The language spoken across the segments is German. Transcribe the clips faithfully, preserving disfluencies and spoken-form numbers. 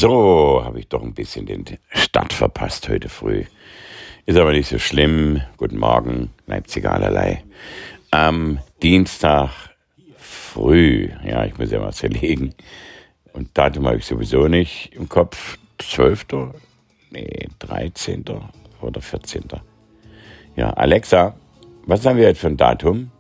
So, habe ich doch ein bisschen den Start verpasst heute früh. Ist aber nicht so schlimm. Guten Morgen, Leipziger allerlei. Am Dienstag früh, ja, ich muss ja was verlegen. Und Datum habe ich sowieso nicht im Kopf. zwölfter Nee, dreizehnter oder vierzehnter Ja, Alexa, was haben wir jetzt für ein Datum?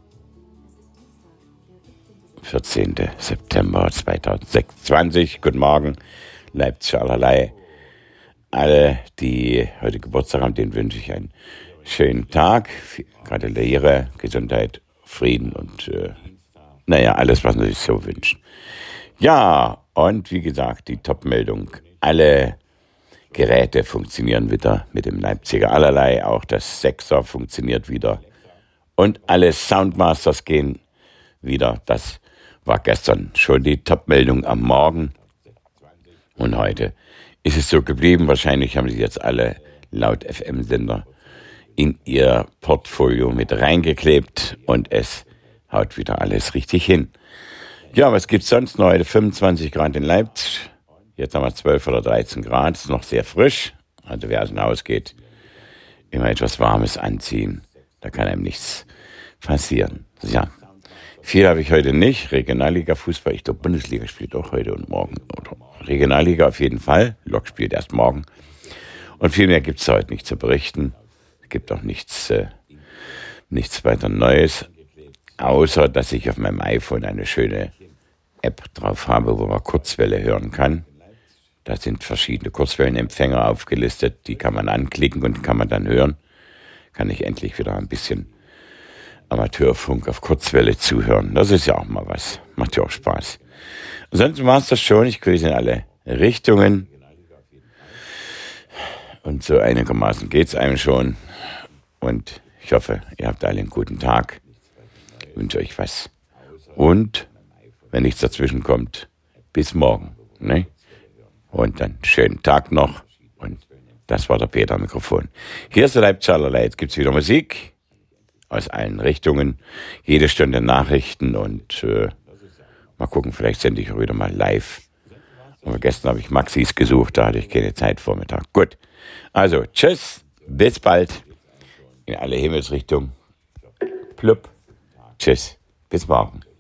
vierzehnten September zweitausendsechsundzwanzig. Guten Morgen, Leipzig allerlei. Alle, die heute Geburtstag haben, denen wünsche ich einen schönen Tag. Gratuliere, Gesundheit, Frieden und äh, naja, alles, was man sich so wünscht. Ja, und wie gesagt, die Top-Meldung. Alle Geräte funktionieren wieder mit dem Leipziger allerlei. Auch das Sechser funktioniert wieder. Und alle Soundmasters gehen wieder. Das war gestern schon die Top-Meldung am Morgen. Und heute ist es so geblieben. Wahrscheinlich haben sie jetzt alle laut F M-Sender in ihr Portfolio mit reingeklebt. Und es haut wieder alles richtig hin. Ja, was gibt's sonst noch? Heute fünfundzwanzig Grad in Leipzig. Jetzt haben wir zwölf oder dreizehn Grad. Ist noch sehr frisch. Also wer aus dem Haus geht, immer etwas Warmes anziehen. Da kann einem nichts passieren. Ja. Viel habe ich heute nicht. Regionalliga-Fußball. Ich glaube, Bundesliga spielt auch heute und morgen. Oder Regionalliga auf jeden Fall. Lok spielt erst morgen. Und viel mehr gibt es heute nicht zu berichten. Es gibt auch nichts, äh, nichts weiter Neues. Außer, dass ich auf meinem iPhone eine schöne App drauf habe, wo man Kurzwelle hören kann. Da sind verschiedene Kurzwellenempfänger aufgelistet. Die kann man anklicken und kann man dann hören. Kann ich endlich wieder ein bisschen Amateurfunk auf Kurzwelle zuhören. Das ist ja auch mal was. Macht ja auch Spaß. Ansonsten war es das schon. Ich grüße in alle Richtungen. Und so einigermaßen geht es einem schon. Und ich hoffe, ihr habt alle einen guten Tag. Ich wünsche euch was. Und wenn nichts dazwischen kommt, bis morgen. Ne? Und dann schönen Tag noch. Und das war der Peter am Mikrofon. Hier ist der Leipziger allerlei. Jetzt gibt es wieder Musik. Aus allen Richtungen, jede Stunde Nachrichten und äh, mal gucken, vielleicht sende ich auch wieder mal live. Aber gestern habe ich Maxis gesucht, da hatte ich keine Zeit Vormittag. Gut, also tschüss, bis bald, in alle Himmelsrichtungen. Plupp, tschüss, bis morgen.